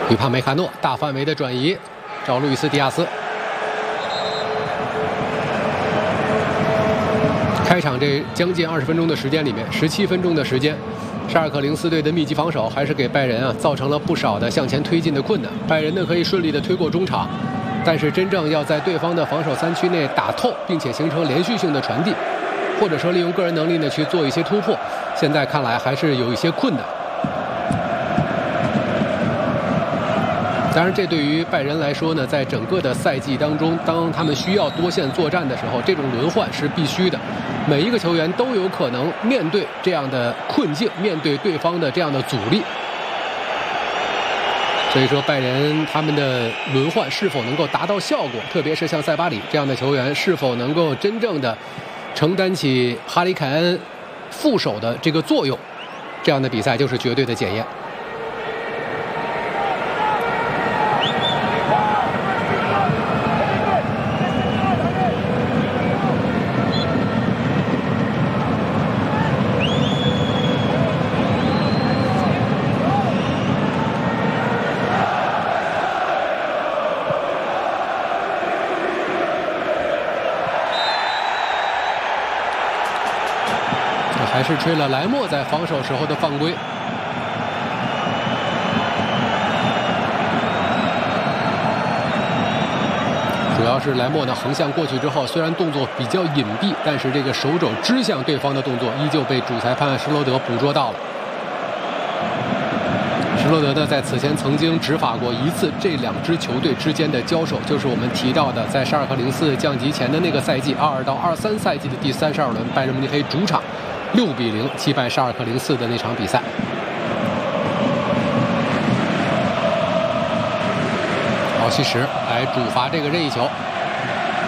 于帕梅卡诺大范围的转移，找路易斯·迪亚斯。开场这将近20分钟的时间里面，17分钟的时间，沙尔克零四队的密集防守还是给拜仁造成了不少的向前推进的困难。拜仁呢可以顺利的推过中场，但是真正要在对方的防守3区内打透，并且形成连续性的传递，或者说利用个人能力呢去做一些突破，现在看来还是有一些困难。当然，这对于拜仁来说呢，在整个的赛季当中，当他们需要多线作战的时候，这种轮换是必须的。每一个球员都有可能面对这样的困境，面对对方的这样的阻力。所以说，拜仁他们的轮换是否能够达到效果，特别是像塞巴里这样的球员，是否能够真正的承担起哈里凯恩副手的这个作用，这样的比赛就是绝对的检验。还是吹了莱莫在防守时候的犯规。主要是莱莫呢横向过去之后，虽然动作比较隐蔽，但是这个手肘支向对方的动作依旧被主裁判施罗德捕捉到了。施罗德呢在此前曾经执法过1次这2支球队之间的交手，就是我们提到的在沙尔克04降级前的那个赛季22到23赛季的第32轮，拜仁慕尼黑主场6比0击败沙尔克04的那场比赛。奥西什来主罚这个任意球。